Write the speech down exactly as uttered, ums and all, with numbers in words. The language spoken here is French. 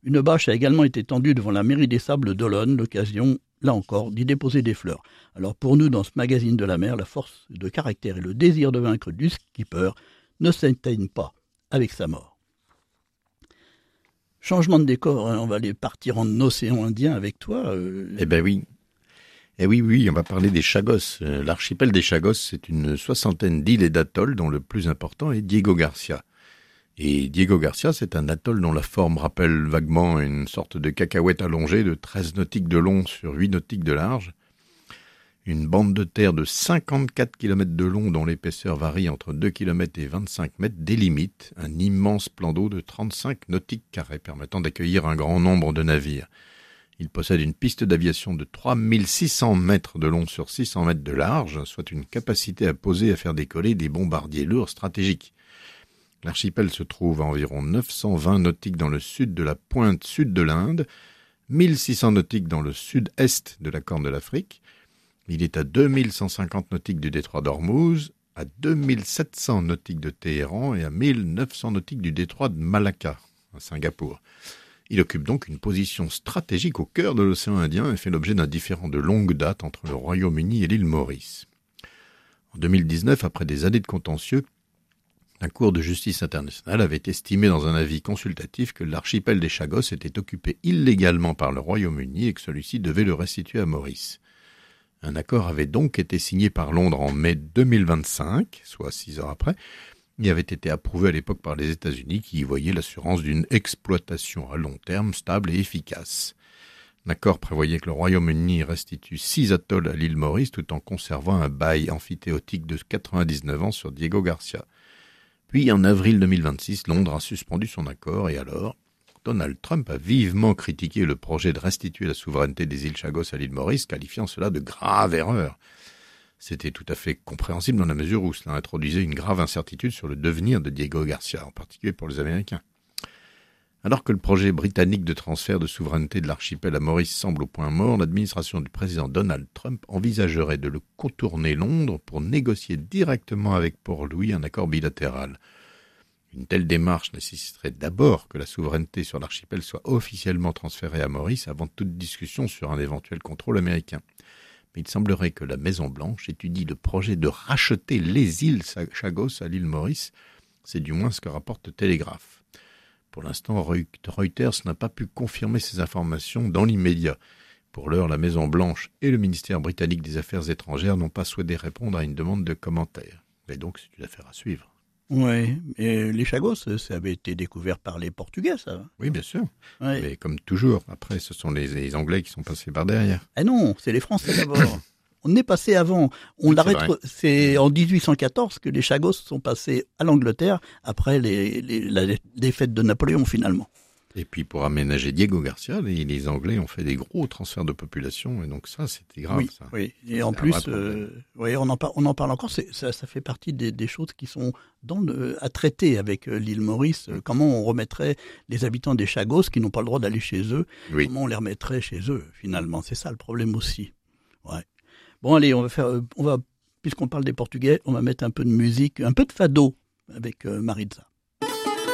Une bâche a également été tendue devant la mairie des Sables d'Olonne, l'occasion, là encore, d'y déposer des fleurs. Alors pour nous, dans ce magazine de la mer, la force de caractère et le désir de vaincre du skipper ne s'éteignent pas avec sa mort. Changement de décor, hein, on va aller partir en océan Indien avec toi. Euh... Eh ben oui. Eh oui, oui, on va parler des Chagos. L'archipel des Chagos, c'est une soixantaine d'îles et d'atolls dont le plus important est Diego Garcia. Et Diego Garcia, c'est un atoll dont la forme rappelle vaguement une sorte de cacahuète allongée de treize nautiques de long sur huit nautiques de large. Une bande de terre de cinquante-quatre kilomètres de long dont l'épaisseur varie entre deux kilomètres et vingt-cinq mètres délimite un immense plan d'eau de trente-cinq nautiques carrés permettant d'accueillir un grand nombre de navires. Il possède une piste d'aviation de trois mille six cents mètres de long sur six cents mètres de large, soit une capacité à poser et à faire décoller des bombardiers lourds stratégiques. L'archipel se trouve à environ neuf cent vingt nautiques dans le sud de la pointe sud de l'Inde, mille six cents nautiques dans le sud-est de la Corne de l'Afrique. Il est à deux mille cent cinquante nautiques du détroit d'Ormuz, à deux mille sept cents nautiques de Téhéran et à mille neuf cents nautiques du détroit de Malacca, à Singapour. Il occupe donc une position stratégique au cœur de l'océan Indien et fait l'objet d'un différend de longue date entre le Royaume-Uni et l'île Maurice. En deux mille dix-neuf, après des années de contentieux, la Cour de justice internationale avait estimé dans un avis consultatif que l'archipel des Chagos était occupé illégalement par le Royaume-Uni et que celui-ci devait le restituer à Maurice. Un accord avait donc été signé par Londres en mai deux mille vingt-cinq, soit six ans après, et avait été approuvé à l'époque par les États-Unis qui y voyaient l'assurance d'une exploitation à long terme stable et efficace. L'accord prévoyait que le Royaume-Uni restitue six atolls à l'île Maurice tout en conservant un bail amphithéotique de quatre-vingt-dix-neuf ans sur Diego Garcia. Puis, en avril deux mille vingt-six, Londres a suspendu son accord et alors, Donald Trump a vivement critiqué le projet de restituer la souveraineté des îles Chagos à l'île Maurice, qualifiant cela de grave erreur. C'était tout à fait compréhensible dans la mesure où cela introduisait une grave incertitude sur le devenir de Diego Garcia, en particulier pour les Américains. Alors que le projet britannique de transfert de souveraineté de l'archipel à Maurice semble au point mort, l'administration du président Donald Trump envisagerait de le contourner Londres pour négocier directement avec Port-Louis un accord bilatéral. Une telle démarche nécessiterait d'abord que la souveraineté sur l'archipel soit officiellement transférée à Maurice avant toute discussion sur un éventuel contrôle américain. Mais il semblerait que la Maison-Blanche étudie le projet de racheter les îles Chagos à l'île Maurice. C'est du moins ce que rapporte le Télégraphe. Pour l'instant, Reuters n'a pas pu confirmer ces informations dans l'immédiat. Pour l'heure, la Maison-Blanche et le ministère britannique des Affaires étrangères n'ont pas souhaité répondre à une demande de commentaires. Mais donc, c'est une affaire à suivre. Oui, et les Chagos, ça avait été découvert par les Portugais, ça. Oui, bien sûr. Ouais. Mais comme toujours, après, ce sont les, les Anglais qui sont passés par derrière. Ah non, c'est les Français d'abord. On est passé avant. On Oui, l'arrête. c'est, c'est en dix-huit cent quatorze que les Chagos sont passés à l'Angleterre après les, les, la défaite de Napoléon finalement. Et puis pour aménager Diego Garcia, les, les Anglais ont fait des gros transferts de population et donc ça, c'était grave. Oui, ça. oui. Et en c'est plus, euh, oui, on en parle, on en parle encore. C'est, ça, ça fait partie des, des choses qui sont dans le, à traiter avec euh, l'île Maurice. Euh, comment on remettrait les habitants des Chagos qui n'ont pas le droit d'aller chez eux. Oui. Comment on les remettrait chez eux finalement. C'est ça le problème aussi. Ouais. Bon, allez, on va faire, on va, puisqu'on parle des Portugais, on va mettre un peu de musique, un peu de fado avec euh, Maritza.